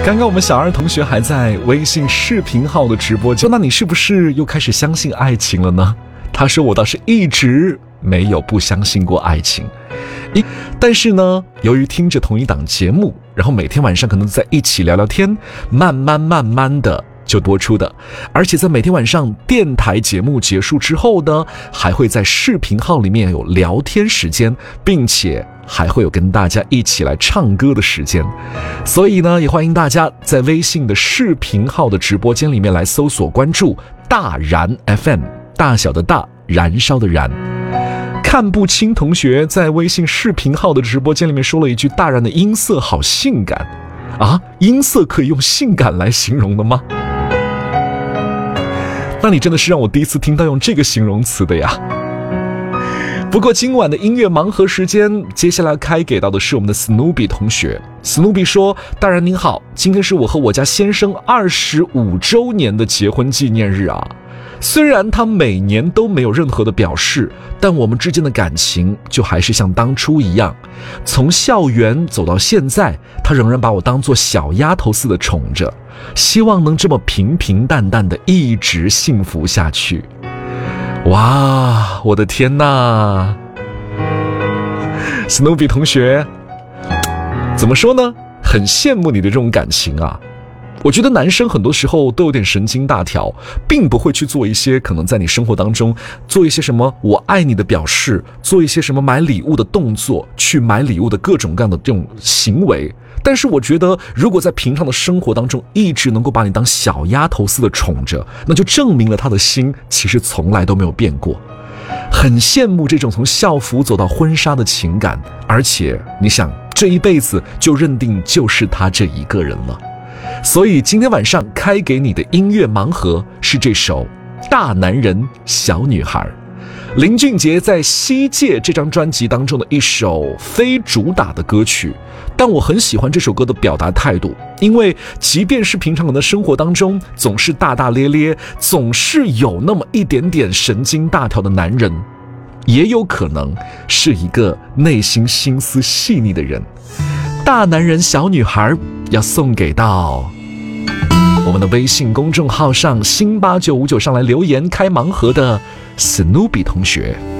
刚刚我们小二同学还在微信视频号的直播间，那你是不是又开始相信爱情了呢？他说我倒是一直没有不相信过爱情，但是呢，由于听着同一档节目，然后每天晚上可能在一起聊聊天，慢慢的就多出的，而且在每天晚上电台节目结束之后呢，还会在视频号里面有聊天时间，并且还会有跟大家一起来唱歌的时间。所以呢，也欢迎大家在微信的视频号的直播间里面来搜索关注大燃 FM， 大小的大，燃烧的燃。看不清同学在微信视频号的直播间里面说了一句，大燃的音色好性感啊，音色可以用性感来形容的吗？那你真的是让我第一次听到用这个形容词的呀。不过今晚的音乐盲盒时间，接下来开给到的是我们的 Snoopy 同学。Snoopy 说，大燃您好，今天是我和我家先生25周年的结婚纪念日啊。虽然他每年都没有任何的表示，但我们之间的感情就还是像当初一样。从校园走到现在，他仍然把我当作小丫头似的宠着，希望能这么平平淡淡的一直幸福下去。哇，我的天哪 Snoopy 同学，怎么说呢，很羡慕你的这种感情啊。我觉得男生很多时候都有点神经大条，并不会去做一些可能在你生活当中做一些什么我爱你的表示，做一些什么买礼物的动作，去买礼物的各种各样的这种行为。但是我觉得如果在平常的生活当中一直能够把你当小丫头似的宠着，那就证明了他的心其实从来都没有变过。很羡慕这种从校服走到婚纱的情感，而且你想这一辈子就认定就是他这一个人了。所以今天晚上开给你的音乐盲盒是这首《大男人小女孩》，林俊杰在《西界》这张专辑当中的一首非主打的歌曲，但我很喜欢这首歌的表达态度，因为即便是平常人的生活当中总是大大咧咧，总是有那么一点点神经大条的男人，也有可能是一个内心心思细腻的人。大男人小女孩要送给到我们的微信公众号上，新8959上来留言开盲盒的 Snoopy 同学。